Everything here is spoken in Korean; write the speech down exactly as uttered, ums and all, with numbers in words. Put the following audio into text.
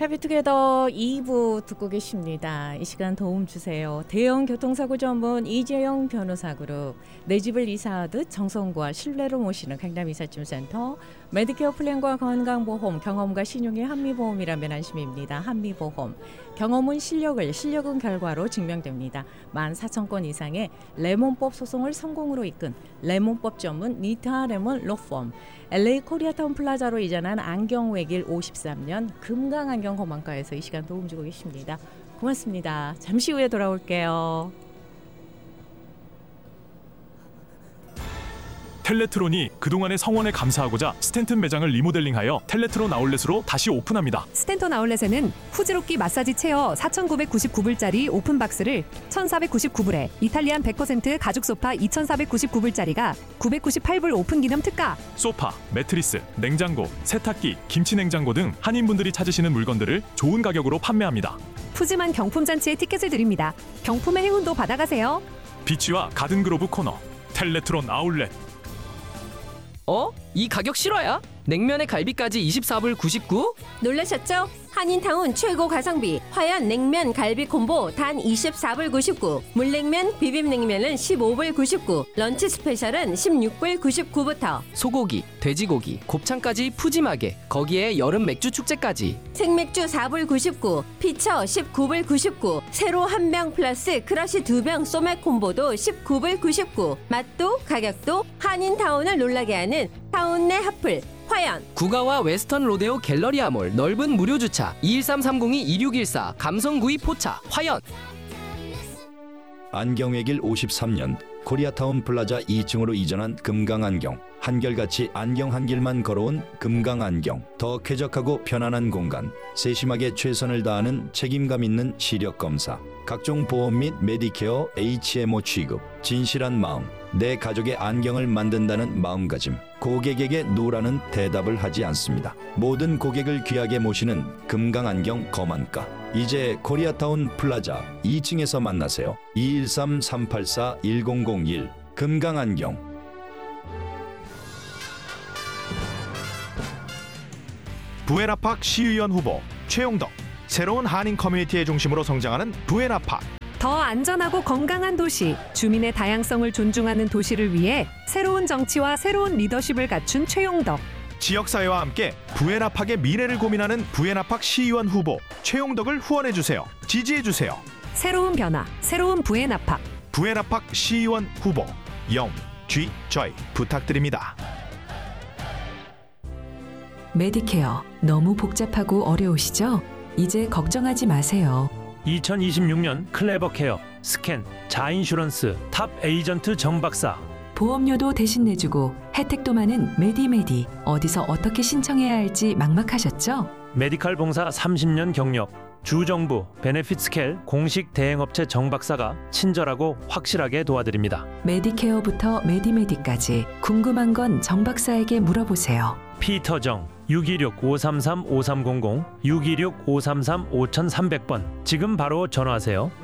해피투게더 이 부 듣고 계십니다. 이 시간 도움 주세요. 대형 교통사고 전문 이재영 변호사그룹, 내 집을 이사하듯 정성과 신뢰로 모시는 강남이삿짐센터, 메디케어 플랜과 건강보험, 경험과 신용의 한미보험이라면 안심입니다. 한미보험. 경험은 실력을, 실력은 결과로 증명됩니다. 만 사천 건 이상의 레몬법 소송을 성공으로 이끈 레몬법 전문 니타 레몬 로펌, 엘에이 코리아타운 플라자로 이전한 안경외길 오십삼 년 금강안경 검안과에서 이 시간 도움 주고 계십니다. 고맙습니다. 잠시 후에 돌아올게요. 텔레트론이 그동안의 성원에 감사하고자 스탠튼 매장을 리모델링하여 텔레트론 아울렛으로 다시 오픈합니다. 스탠턴 아울렛에는 후지롭기 마사지 체어 사천구백구십구 불짜리 오픈박스를 천사백구십구 불에, 이탈리안 백 퍼센트 가죽 소파 이천사백구십구 불짜리가 구백구십팔 불 오픈 기념 특가. 소파, 매트리스, 냉장고, 세탁기, 김치 냉장고 등 한인분들이 찾으시는 물건들을 좋은 가격으로 판매합니다. 푸짐한 경품 잔치에 티켓을 드립니다. 경품의 행운도 받아가세요. 비치와 가든그로브 코너, 텔레트론 아울렛. 어? 이 가격 실화야? 냉면에 갈비까지 이십사 불 구십구? 놀라셨죠? 한인타운 최고 가성비 화연 냉면 갈비 콤보 단 이십사 불 구십구, 물냉면 비빔냉면은 십오 불 구십구, 런치 스페셜은 십육 불 구십구부터. 소고기, 돼지고기, 곱창까지 푸짐하게, 거기에 여름 맥주 축제까지. 생맥주 사 불 구십구, 피처 십구 불 구십구, 세로 한 병 플러스 크러쉬 두 병 소맥 콤보도 십구 불 구십구. 맛도 가격도 한인타운을 놀라게 하는 타운 내 핫플 화연. 구가와 웨스턴 로데오 갤러리아몰 넓은 무료 주차 이일삼 삼공이 이육일사 감성구이 포차 화연. 안경외길 오십삼 년 코리아타운 플라자 이 층으로 이전한 금강안경. 한결같이 안경 한 길만 걸어온 금강안경. 더 쾌적하고 편안한 공간, 세심하게 최선을 다하는 책임감 있는 시력 검사, 각종 보험 및 메디케어 에이치엠오 취급, 진실한 마음, 내 가족의 안경을 만든다는 마음가짐. 고객에게 노라는 대답을 하지 않습니다. 모든 고객을 귀하게 모시는 금강안경 검안과. 이제 코리아타운 플라자 이 층에서 만나세요. 이일삼 삼팔사 일공공일 금강안경. 부에나팍 시의원 후보 최용덕. 새로운 한인 커뮤니티의 중심으로 성장하는 부에나팍. 더 안전하고 건강한 도시, 주민의 다양성을 존중하는 도시를 위해 새로운 정치와 새로운 리더십을 갖춘 최용덕. 지역사회와 함께 부에나팍의 미래를 고민하는 부에나팍 시의원 후보 최용덕을 후원해주세요. 지지해주세요. 새로운 변화, 새로운 부에나팍. 부에나팍 시의원 후보 영, 쥐, 저희 부탁드립니다. 메디케어 너무 복잡하고 어려우시죠? 이제 걱정하지 마세요. 이천이십육 년 클레버케어, 스캔, 자인슈런스, 탑 에이전트 정박사. 보험료도 대신 내주고 혜택도 많은 메디메디. 어디서 어떻게 신청해야 할지 막막하셨죠? 메디칼 봉사 삼십 년 경력, 주정부 베네핏스켈 공식 대행업체 정박사가 친절하고 확실하게 도와드립니다. 메디케어부터 메디메디까지 궁금한 건 정박사에게 물어보세요. 피터정 육이육 오삼삼 오삼공공, 육이육 오삼삼 오삼삼공 번. 지금 바로 전화하세요.